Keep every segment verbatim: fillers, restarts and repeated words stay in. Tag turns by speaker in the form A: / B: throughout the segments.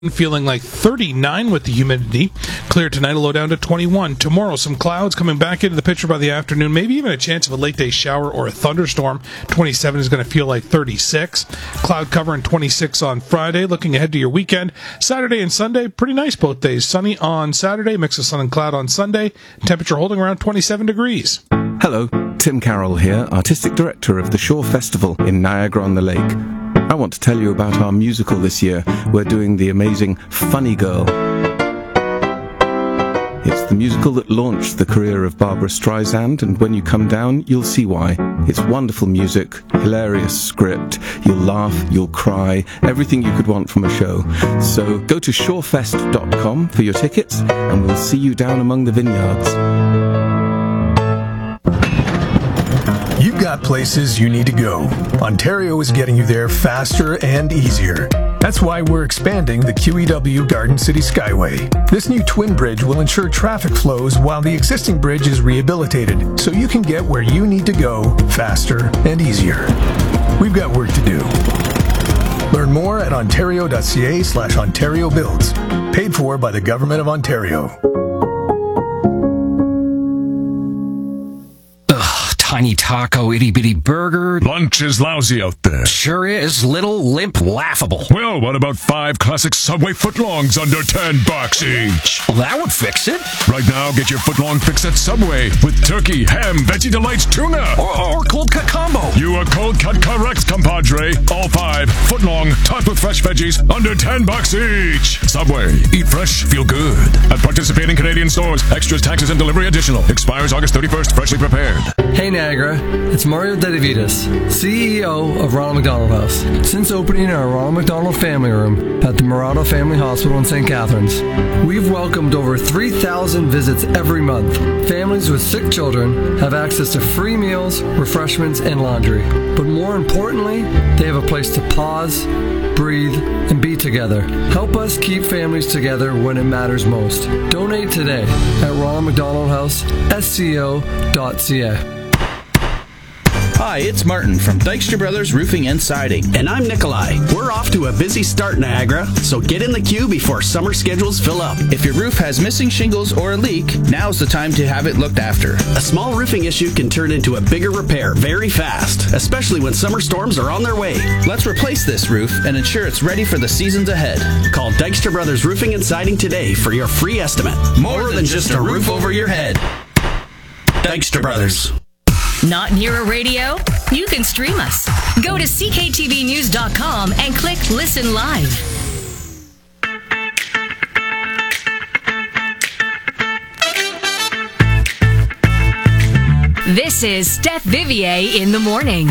A: Feeling like thirty-nine with the humidity. Clear tonight, a low down to twenty-one. Tomorrow, some clouds coming back into the picture by the afternoon. Maybe even a chance of a late day shower or a thunderstorm. twenty-seven is going to feel like thirty-six. Cloud cover and twenty-six on Friday. Looking ahead to your weekend. Saturday and Sunday, pretty nice both days. Sunny on Saturday, mix of sun and cloud on Sunday. Temperature holding around twenty-seven degrees.
B: Hello, Tim Carroll here, Artistic Director of the Shore Festival in Niagara-on-the-Lake. I want to tell you about our musical this year. We're doing the amazing Funny Girl. It's the musical that launched the career of Barbara Streisand, and when you come down, you'll see why. It's wonderful music, hilarious script, you'll laugh, you'll cry, everything you could want from a show. So go to shorefest dot com for your tickets, and we'll see you down among the vineyards.
C: You've got places you need to go. Ontario is getting you there faster and easier. That's why we're expanding the Q E W Garden City Skyway. This new twin bridge will ensure traffic flows while the existing bridge is rehabilitated, so you can get where you need to go faster and easier. We've got work to do. Learn more at ontario.ca slash Ontario Builds. Paid for by the Government of Ontario.
D: Tiny taco, itty-bitty burger.
E: Lunch is lousy out there.
D: Sure is. Little, limp, laughable.
E: Well, what about five classic Subway footlongs under ten bucks each?
D: Well, that would fix it.
E: Right now, get your footlong fix at Subway with turkey, ham, Veggie Delights, tuna.
D: Or, or cold cut combo.
E: You are cold cut correct, compadre. All five footlong, topped with fresh veggies, under ten bucks each. Subway. Eat fresh, feel good. At participating Canadian stores. Extras, taxes, and delivery additional. Expires August thirty-first. Freshly prepared.
F: Hey, Niagara, it's Mario Dedavidas, C E O of Ronald McDonald House. Since opening our Ronald McDonald Family Room at the Murado Family Hospital in Saint Catharines, we've welcomed over three thousand visits every month. Families with sick children have access to free meals, refreshments, and laundry. But more importantly, they have a place to pause, breathe, and be together. Help us keep families together when it matters most. Donate today at Ronald McDonald House, S C O dot C A.
G: Hi, it's Martin from Dykstra Brothers Roofing and Siding.
H: And I'm Nikolai. We're off to a busy start, Niagara, so get in the queue before summer schedules fill up.
G: If your roof has missing shingles or a leak, now's the time to have it looked after.
H: A small roofing issue can turn into a bigger repair very fast, especially when summer storms are on their way.
G: Let's replace this roof and ensure it's ready for the seasons ahead.
H: Call Dykstra Brothers Roofing and Siding today for your free estimate.
G: More, More than, than just a roof over your head.
H: Dykstra Brothers.
I: Not near a radio? You can stream us. Go to c k t v news dot com and click Listen Live. This is Steph Vivier in the morning.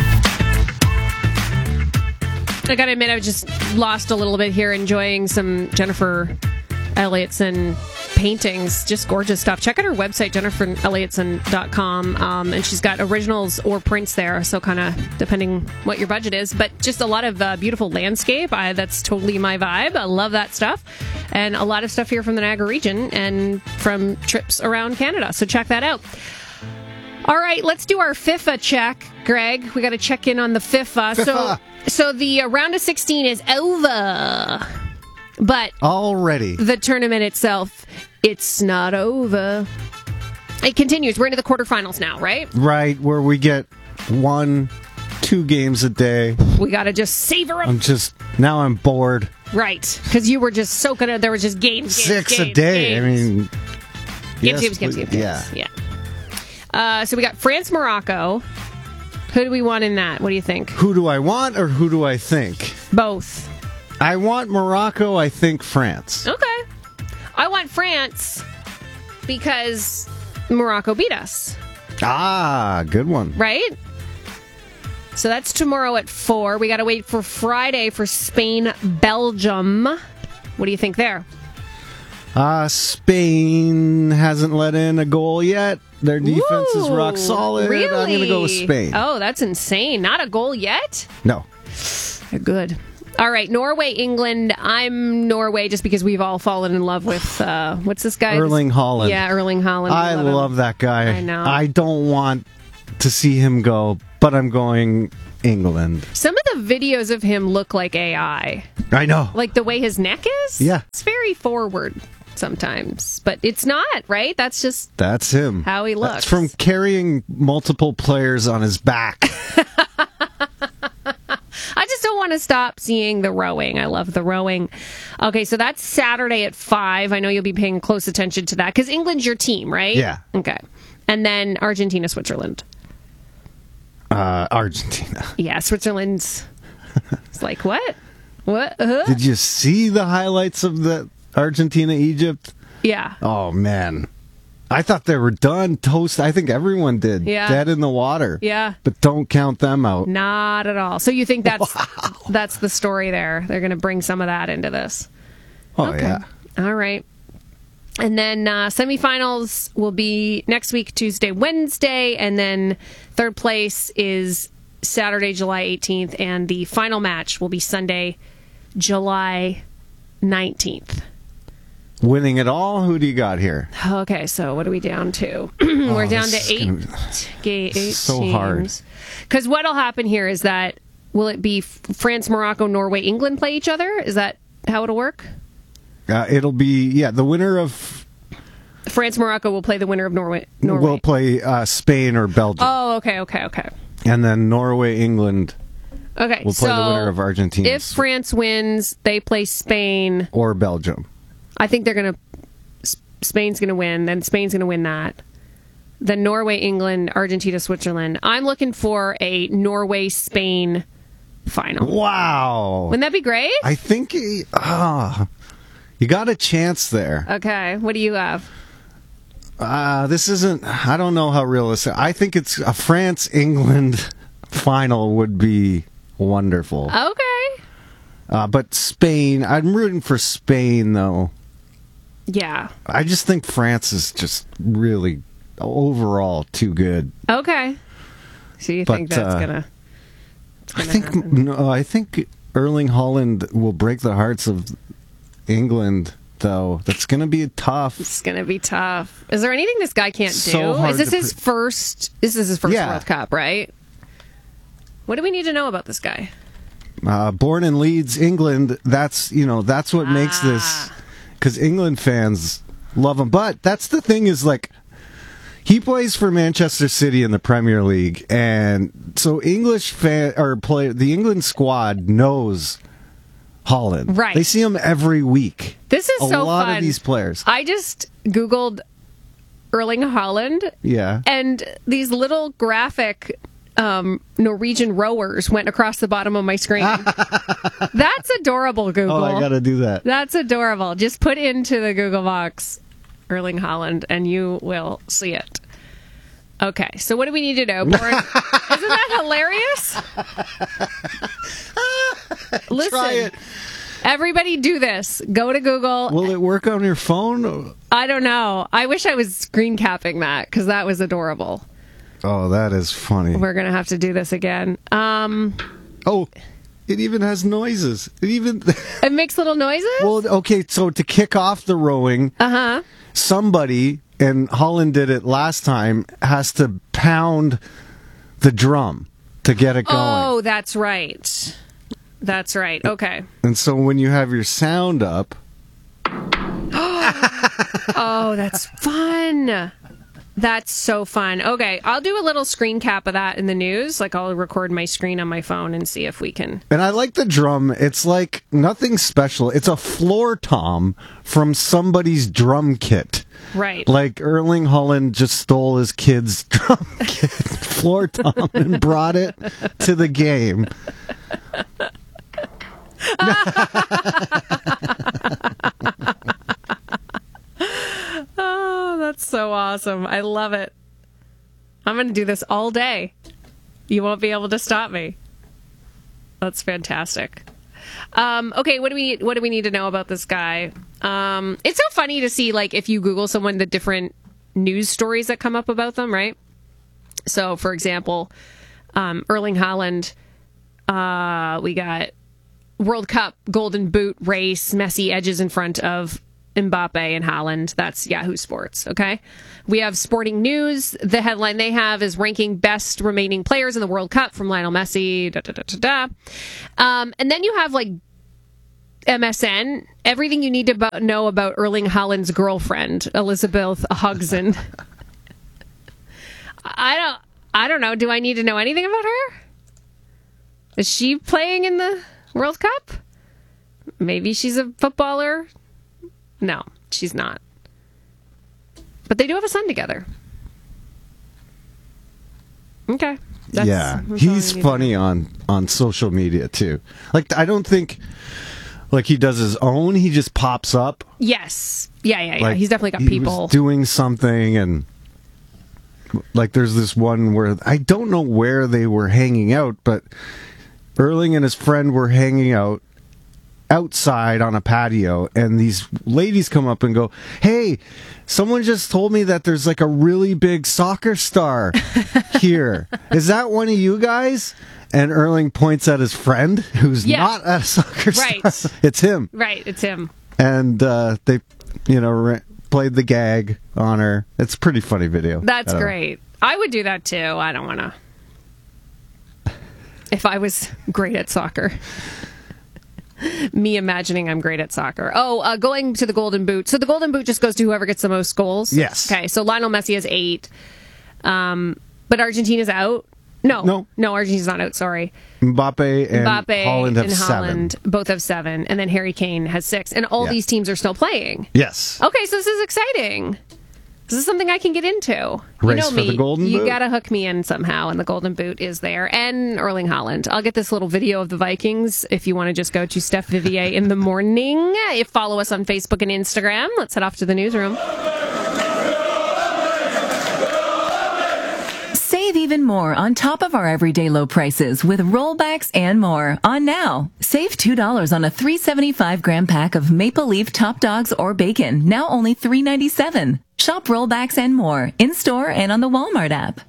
J: I gotta admit, I just lost a little bit here enjoying some Jennifer Elliotson paintings. Just gorgeous stuff. Check out her website, jennifer elliotson dot com, um, and she's got originals or prints there, so kind of depending what your budget is, but just a lot of uh, beautiful landscape. I, that's totally my vibe. I love that stuff, and a lot of stuff here from the Niagara region and from trips around Canada, so check that out. All right, let's do our FIFA check, Greg. We got to check in on the FIFA. FIFA. So, so the uh, round of sixteen is over. But
K: already
J: the tournament itself, it's not over. It continues. We're into the quarterfinals now, right?
K: Right, where we get one, two games a day.
J: We got to just savor them.
K: I'm just, now I'm bored.
J: Right, because you were just so good. There were just games, games
K: Six
J: games,
K: a day.
J: Games.
K: I mean,
J: games,
K: yes,
J: games, games, games,
K: yeah.
J: games. Yeah. Uh, so we got France, Morocco. Who do we want in that? What do you think?
K: Who do I want or who do I think?
J: Both.
K: I want Morocco, I think France.
J: Okay. I want France because Morocco beat us.
K: Ah, good one.
J: Right? So that's tomorrow at four. We got to wait for Friday for Spain, Belgium. What do you think there?
K: Uh, Spain hasn't let in a goal yet. Their defense
J: Ooh,
K: is rock solid.
J: Really?
K: I'm going to go with Spain.
J: Oh, that's insane. Not a goal yet?
K: No.
J: They're good. All right, Norway, England. I'm Norway just because we've all fallen in love with, uh, what's this guy?
K: Erling Haaland.
J: Yeah, Erling Haaland.
K: I
J: love,
K: love that guy.
J: I know.
K: I don't want to see him go, but I'm going England.
J: Some of the videos of him look like A I.
K: I know.
J: Like the way his neck is?
K: Yeah.
J: It's very forward sometimes. But it's not, right? That's just
K: That's him.
J: how he looks.
K: That's from carrying multiple players on his back.
J: I just don't want to stop seeing the rowing. I love the rowing. Okay, so that's Saturday at five. I know you'll be paying close attention to that because England's your team, right?
K: Yeah.
J: Okay. And then Argentina, Switzerland.
K: Uh, Argentina.
J: Yeah, Switzerland's. It's like, what? What? Uh-huh.
K: Did you see the highlights of the Argentina Egypt?
J: Yeah.
K: Oh man, I thought they were done. Toast. I think everyone did.
J: Yeah.
K: Dead in the water.
J: Yeah.
K: But don't count them out.
J: Not at all. So you think that's that's the story there? They're going to bring some of that into this.
K: Oh yeah.
J: All right. And then uh, semifinals will be next week, Tuesday, Wednesday, and then third place is Saturday, July eighteenth, and the final match will be Sunday, July nineteenth.
K: Winning it all? Who do you got here?
J: Okay, so what are we down to? We're
K: Oh,
J: down to
K: this is
J: eight,
K: gonna be
J: ga- eight
K: so
J: teams.
K: hard.
J: Because what'll happen here is that, will it be France, Morocco, Norway, England play each other? Is that how it'll work?
K: Uh, it'll be, yeah, the winner of...
J: France, Morocco will play the winner of Norway. Norway.
K: will play uh, Spain or Belgium.
J: Oh, okay, okay, okay.
K: And then Norway, England
J: Okay,
K: will play
J: so
K: the winner of Argentina.
J: if France wins, they play Spain.
K: Or Belgium.
J: I think they're going to... Spain's going to win, then Spain's going to win that. Then Norway, England, Argentina, Switzerland. I'm looking for a Norway-Spain final.
K: Wow.
J: Wouldn't that be great?
K: I think ah, you got a chance there.
J: Okay, what do you have?
K: Uh, this isn't, I don't know how realistic. I think it's a France-England final would be wonderful.
J: Okay.
K: Uh, but Spain, I'm rooting for Spain, though.
J: Yeah.
K: I just think France is just really, overall, too good.
J: Okay. So you
K: But,
J: think that's
K: uh,
J: gonna?
K: I think no, I think Erling Haaland will break the hearts of England, though. That's going to be tough.
J: It's gonna be tough. Is there anything this guy can't
K: So
J: do?
K: hard
J: Is this
K: to
J: his
K: pre-
J: first? This is his first
K: Yeah.
J: World Cup, right? What do we need to know about this guy?
K: Uh, born in Leeds, England. That's you know that's what makes this, because England fans love him. But that's the thing is like, he plays for Manchester City in the Premier League, and so English fan or play the England squad knows Holland.
J: Right.
K: They see him every week.
J: This is
K: a
J: so
K: lot
J: fun.
K: of these players.
J: I just Googled Erling Haaland,
K: Yeah.
J: and these little graphic um, Norwegian rowers went across the bottom of my screen. That's adorable, Google.
K: Oh, I gotta do that.
J: That's adorable. Just put into the Google box Erling Haaland, and you will see it. Okay, so what do we need to know? Born, isn't that hilarious? Listen,
K: Try it.
J: Everybody do this. Go to Google.
K: Will it work on your phone?
J: I don't know. I wish I was screen capping that because that was adorable.
K: Oh, that is funny.
J: We're going to have to do this again. Um,
K: oh, it even has noises. It even
J: it makes little noises?
K: Well, okay, so to kick off the rowing,
J: uh-huh.
K: somebody, and Holland did it last time, has to pound the drum to get it going.
J: Oh, that's right. That's right. Okay.
K: And so when you have your sound up...
J: Oh, that's fun. That's so fun. Okay, I'll do a little screen cap of that in the news. Like, I'll record my screen on my phone and see if we can...
K: And I like the drum. It's like nothing special. It's a floor tom from somebody's drum kit.
J: Right.
K: Like Erling Haaland just stole his kid's drum kit, floor tom, and brought it to the game.
J: Oh, that's so awesome. I love it. I'm going to do this all day. You won't be able to stop me. That's fantastic. Um, okay, what do we what do we need to know about this guy? Um, it's so funny to see, like, if you Google someone, the different news stories that come up about them, right? So, for example, um, Erling Haaland, uh, we got World Cup Golden Boot race, Messi edges in front of Mbappe and Haaland. That's Yahoo Sports, okay? We have Sporting News. The headline they have is ranking best remaining players in the World Cup from Lionel Messi, da, da, da, da, da. Um, and then you have, like, M S N, everything you need to bo- know about Erling Haaland's girlfriend, Elizabeth Hugson. I don't, I don't know. Do I need to know anything about her? Is she playing in the World Cup? Maybe she's a footballer. No, she's not. But they do have a son together. Okay. That's,
K: yeah,
J: that's
K: he's funny on, on social media, too. Like, I don't think, like, he does his own. He just pops up.
J: Yes. Yeah, yeah, yeah.
K: Like,
J: he's definitely got
K: he
J: people.
K: Was doing something, and, like, there's this one where, I don't know where they were hanging out, but Erling and his friend were hanging out outside on a patio, and these ladies come up and go, hey, someone just told me that there's like a really big soccer star here. Is that one of you guys? And Erling points at his friend, who's
J: yeah.
K: not a soccer
J: right.
K: star. It's him.
J: Right, it's him.
K: And uh, they, you know, re- played the gag on her. It's a pretty funny video.
J: That's
K: I
J: great. Know. I would do that too. I don't want to. If I was great at soccer. Me imagining I'm great at soccer. Oh, uh, going to the Golden Boot. So the Golden Boot just goes to whoever gets the most goals?
K: Yes.
J: Okay, so Lionel Messi has eight. Um, but Argentina's out? No.
K: No.
J: No, Argentina's not out, sorry.
K: Mbappe and
J: Mbappe
K: Haaland have
J: and
K: seven.
J: Haaland both have seven. And then Harry Kane has six. And all
K: yeah.
J: these teams are still playing.
K: Yes.
J: Okay, so this is exciting. This is something I can get into.
K: Race
J: you know
K: for
J: me.
K: the Golden
J: you
K: Boot.
J: gotta hook me in somehow, and the Golden Boot is there. And Erling Haaland. I'll get this little video of the Vikings if you want to just go to Steph Vivier in the morning. You follow us on Facebook and Instagram. Let's head off to the newsroom.
L: Save even more on top of our everyday low prices with rollbacks and more on now. Save two dollars on a three seventy-five gram pack of Maple Leaf Top Dogs or bacon, now only three ninety-seven. Shop rollbacks and more in-store and on the Walmart app.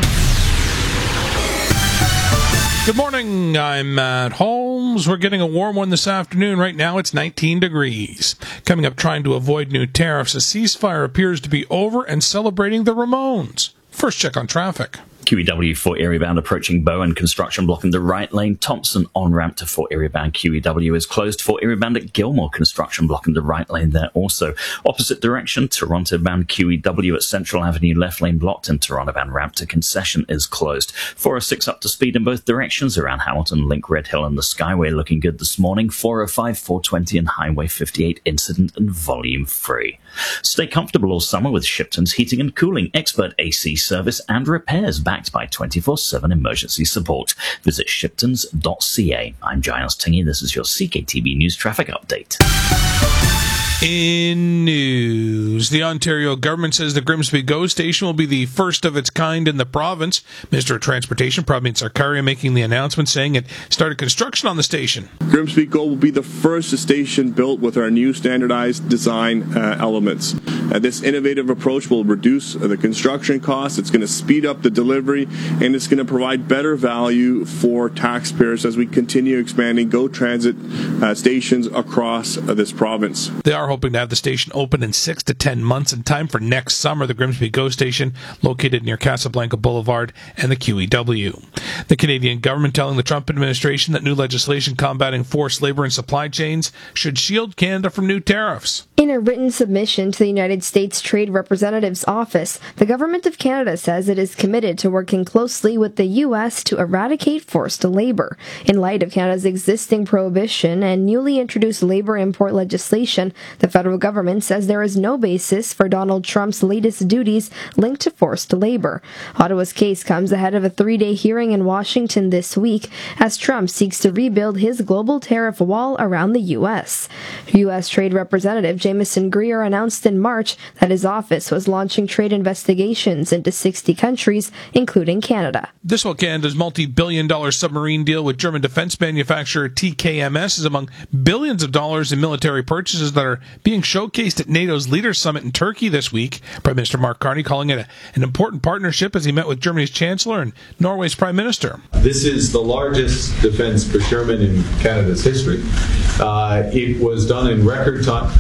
A: Good morning. I'm Matt Holmes. We're getting a warm one this afternoon. Right now it's nineteen degrees. Coming up, trying to avoid new tariffs. A ceasefire appears to be over and celebrating the Ramones. First check on traffic.
M: Q E W Fort Erie bound approaching Bowen. Construction blocking the right lane. Thompson on ramp to Fort Erie bound Q E W is closed. Fort Erie bound at Gilmore. Construction blocking the right lane there also. Opposite direction, Toronto bound Q E W at Central Avenue left lane blocked, and Toronto bound ramp to Concession is closed. four oh six up to speed in both directions around Hamilton, Link, Red Hill and the Skyway looking good this morning. four oh five, four twenty and Highway fifty-eight incident and volume free. Stay comfortable all summer with Shipton's Heating and Cooling, expert A C service and repairs backed by twenty-four seven emergency support. Visit shiptons dot c a. I'm Giles Tingy. This is your C K T V News Traffic Update.
A: In news, the Ontario government says the Grimsby GO station will be the first of its kind in the province. Minister of Transportation Praveen Sarkaria making the announcement, saying it started construction on the station.
N: Grimsby GO will be the first station built with our new standardized design uh, elements. Uh, this innovative approach will reduce uh, the construction costs. It's going to speed up the delivery, and it's going to provide better value for taxpayers as we continue expanding GO Transit uh, stations across uh, this province.
A: They are hoping to have the station open in six to ten months in time for next summer. The Grimsby GO station, located near Casablanca Boulevard and the Q E W. The Canadian government telling the Trump administration that new legislation combating forced labor and supply chains should shield Canada from new tariffs.
O: In a written submission to the United States Trade Representative's office, the Government of Canada says it is committed to working closely with the U S to eradicate forced labor. In light of Canada's existing prohibition and newly introduced labor import legislation, the federal government says there is no basis for Donald Trump's latest duties linked to forced labor. Ottawa's case comes ahead of a three-day hearing in Washington this week as Trump seeks to rebuild his global tariff wall around the U S. U S Trade Representative Jameson Greer announced in March that his office was launching trade investigations into sixty countries, including Canada.
A: This while Canada's multi-billion dollar submarine deal with German defense manufacturer T K M S is among billions of dollars in military purchases that are being showcased at NATO's Leaders Summit in Turkey this week. Prime Minister Mark Carney calling it a, an important partnership as he met with Germany's Chancellor and Norway's Prime Minister.
P: This is the largest defense procurement in Canada's history. Uh, it was done in record time.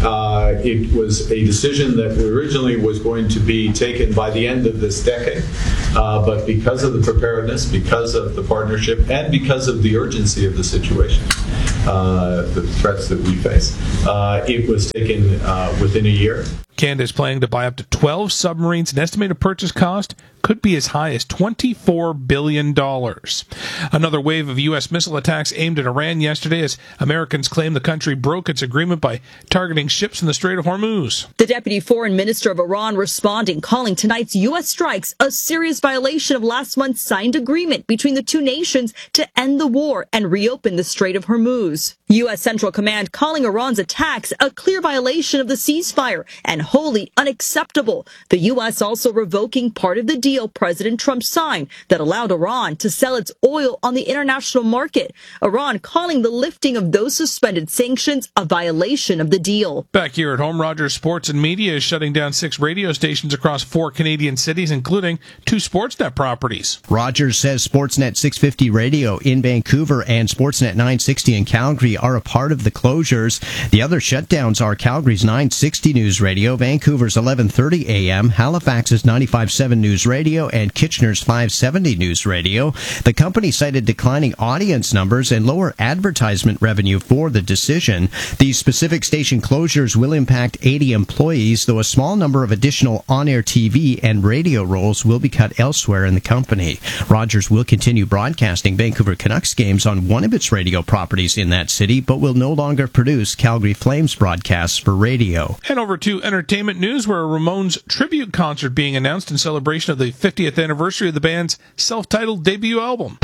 P: Uh, it was a decision that originally was going to be taken by the end of this decade, uh, but because of the preparedness, because of the partnership, and because of the urgency of the situation, uh, the threats that we face, uh, it was taken uh, within a year.
A: Canada is planning to buy up to twelve submarines. An estimated purchase cost could be as high as twenty-four billion dollars. Another wave of U S missile attacks aimed at Iran yesterday as Americans claim the country broke its agreement by targeting ships in the Strait of Hormuz.
Q: The deputy foreign minister of Iran responding, calling tonight's U S strikes a serious violation of last month's signed agreement between the two nations to end the war and reopen the Strait of Hormuz. U S Central Command calling Iran's attacks a clear violation of the ceasefire and wholly unacceptable. The U S also revoking part of the deal President Trump signed that allowed Iran to sell its oil on the international market. Iran calling the lifting of those suspended sanctions a violation of the deal.
A: Back here at home, Rogers Sports and Media is shutting down six radio stations across four Canadian cities, including two Sportsnet properties.
R: Rogers says Sportsnet six fifty Radio in Vancouver and Sportsnet nine sixty in Calgary are a part of the closures. The other shutdowns are Calgary's nine sixty News Radio, Vancouver's eleven thirty A M, Halifax's ninety-five point seven News Radio, and Kitchener's five seventy News Radio. The company cited declining audience numbers and lower advertisement revenue for the decision. These specific station closures will impact eighty employees, though a small number of additional on-air T V and radio roles will be cut elsewhere in the company. Rogers will continue broadcasting Vancouver Canucks games on one of its radio properties in that city, but will no longer produce Calgary Flames broadcasts for radio.
A: Head over to entertainment news, where a Ramones tribute concert being announced in celebration of the fiftieth anniversary of the band's self-titled debut album.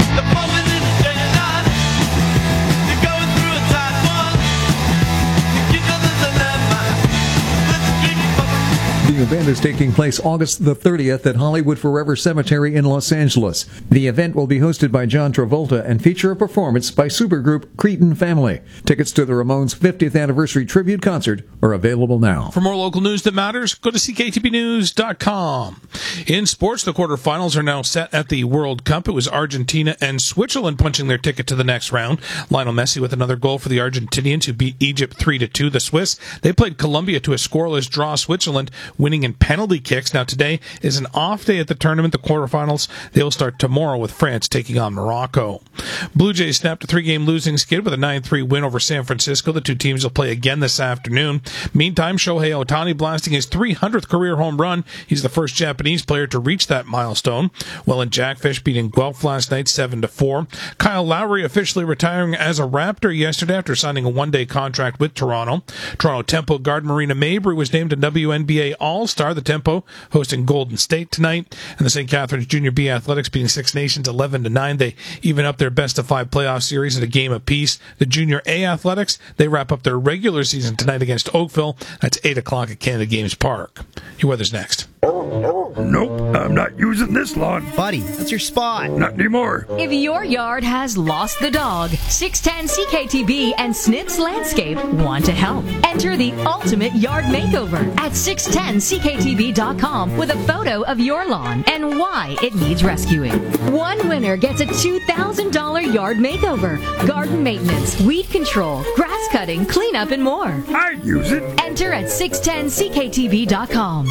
S: The event is taking place August the thirtieth at Hollywood Forever Cemetery in Los Angeles. The event will be hosted by John Travolta and feature a performance by supergroup Cretin Family. Tickets to the Ramones' fiftieth anniversary tribute concert are available now.
A: For more local news that matters, go to C K T B news dot com. In sports, the quarterfinals are now set at the World Cup. It was Argentina and Switzerland punching their ticket to the next round. Lionel Messi with another goal for the Argentinians, who beat Egypt three to two. The Swiss, they played Colombia to a scoreless draw. Switzerland winning in penalty kicks. Now today is an off day at the tournament. The quarterfinals, they will start tomorrow with France taking on Morocco. Blue Jays snapped a three-game losing skid with a nine three win over San Francisco. The two teams will play again this afternoon. Meantime, Shohei Ohtani blasting his three hundredth career home run. He's the first Japanese player to reach that milestone. Well, and Jackfish beating Guelph last night seven to four. Kyle Lowry officially retiring as a Raptor yesterday after signing a one-day contract with Toronto. Toronto Temple guard Marina Mabrey was named a W N B A All-Star. The Tempo hosting Golden State tonight, and the Saint Catharines Junior B Athletics beating Six Nations eleven to nine. They even up their best of five playoff series at a game apiece. The Junior A Athletics, they wrap up their regular season tonight against Oakville. That's eight o'clock at Canada Games Park. Your weather's next.
T: Nope, I'm not using this lawn.
U: Buddy, that's your spot.
T: Not anymore.
I: If your yard has lost the dog, six ten C K T B and Snips Landscape want to help. Enter the ultimate yard makeover at six ten C K T B dot com with a photo of your lawn and why it needs rescuing. One winner gets a two thousand dollars yard makeover, garden maintenance, weed control, grass cutting, cleanup, and more.
T: I'd use it.
I: Enter at six ten C K T B dot com.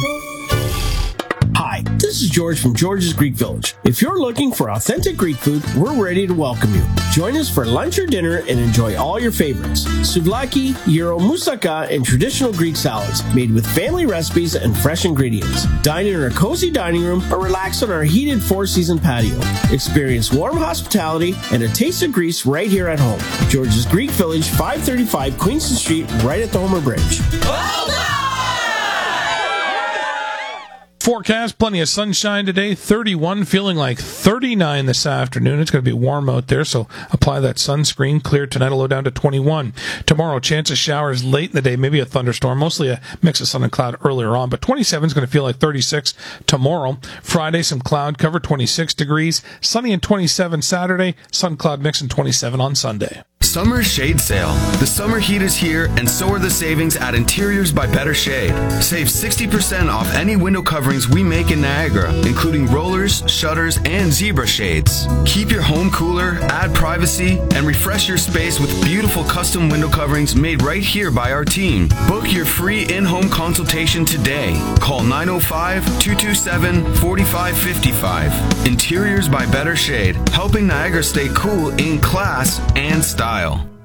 V: Hi, this is George from George's Greek Village. If you're looking for authentic Greek food, we're ready to welcome you. Join us for lunch or dinner and enjoy all your favorites. Souvlaki, gyro, moussaka, and traditional Greek salads made with family recipes and fresh ingredients. Dine in our cozy dining room or relax on our heated four-season patio. Experience warm hospitality and a taste of Greece right here at home. George's Greek Village, five thirty-five Queenston Street, right at the Homer Bridge.
A: Forecast, plenty of sunshine today, thirty-one, feeling like thirty-nine this afternoon. It's going to be warm out there, so apply that sunscreen. Clear tonight, a low down to twenty-one. Tomorrow, chance of showers late in the day, maybe a thunderstorm, mostly a mix of sun and cloud earlier on, but twenty-seven is going to feel like thirty-six tomorrow. Friday, some cloud cover, twenty-six degrees. Sunny and twenty-seven Saturday, sun cloud mix and twenty-seven on Sunday.
B: Summer Shade Sale. The summer heat is here, and so are the savings at Interiors by Better Shade. Save sixty percent off any window coverings we make in Niagara, including rollers, shutters, and zebra shades. Keep your home cooler, add privacy, and refresh your space with beautiful custom window coverings made right here by our team. Book your free in-home consultation today. Call nine oh five, two two seven, four five five five. Interiors by Better Shade, helping Niagara stay cool in class and style.